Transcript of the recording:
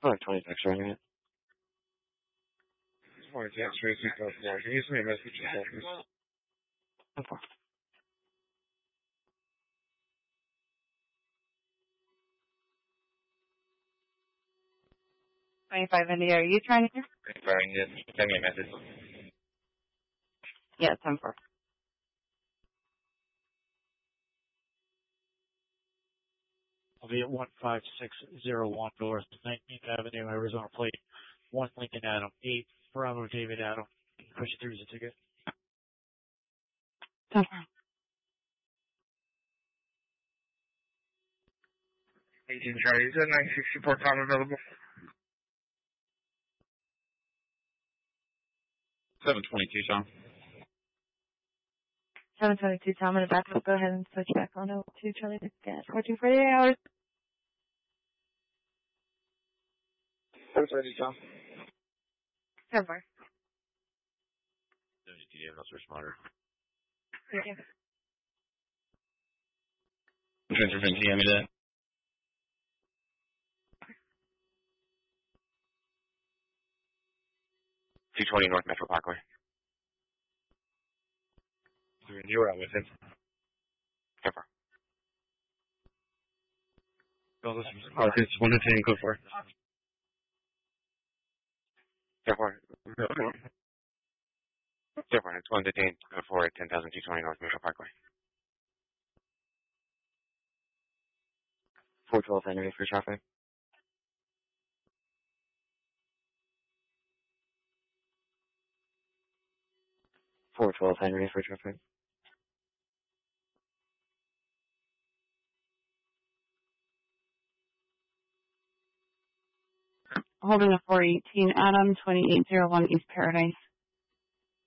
Oh, 20 bucks right now. Morning, James. Tracy, California. Can you send me a message? Okay. 25 India, are you trying to hear? Send me a message. Yeah, 10-4. I'll be at 15601 North 19th Avenue, Arizona Plate. 1 Lincoln Adam, 8 Bravo David Adam. Push it through the ticket. 10-4. 18 Charlie, is that 964 Tom available? 722 Tom. 722 Tom in the back. Go ahead and switch back on over to Charlie to get 1448 hours. 720 Tom. 10-4. 72 David, I'll switch monitor. Thank you. Transfer from TM to that. 220 North Metro Parkway. You were out with him. Ever. Oh, this is, it's 1 to 10, go for it. Therefore, it's 1 to 10, go for it, 10,220 North Metro Parkway. 412 Henry for traffic. 412 Henry for traffic. Holding a 418 Adam, 2801 East Paradise.